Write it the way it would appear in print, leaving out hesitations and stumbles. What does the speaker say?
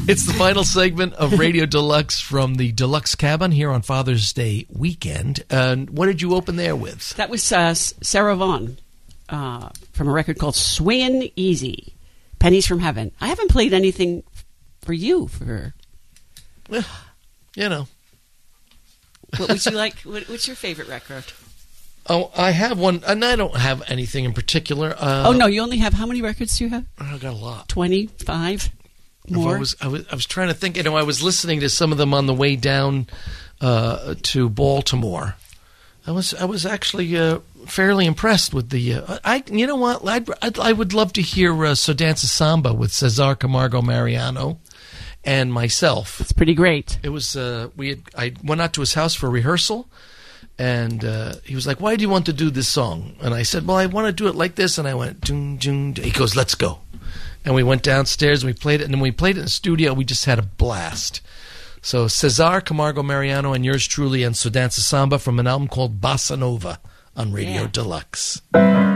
It's the final segment of Radio Deluxe from the Deluxe Cabin here on Father's Day weekend. What did you open there with? That was Sarah Vaughan from a record called Swingin' Easy, Pennies from Heaven. I haven't played anything for you for... Well, you know. What would you like? What's your favorite record? Oh, I have one, and I don't have anything in particular. No, you only have, how many records do you have? I got a lot. 25? More? I was trying to think. I was listening to some of them on the way down to Baltimore. I was actually fairly impressed with the. You know what? I would love to hear "So Dance a Samba" with Cesar Camargo Mariano and myself. It's pretty great. It was. I went out to his house for rehearsal, and he was like, "Why do you want to do this song?" And I said, "Well, I want to do it like this." And I went, "Jung, jung." He goes, "Let's go." And we went downstairs and we played it. And when we played it in the studio, we just had a blast. So Cesar Camargo Mariano and yours truly and So Dance a Samba from an album called Bossa Nova on Radio Deluxe.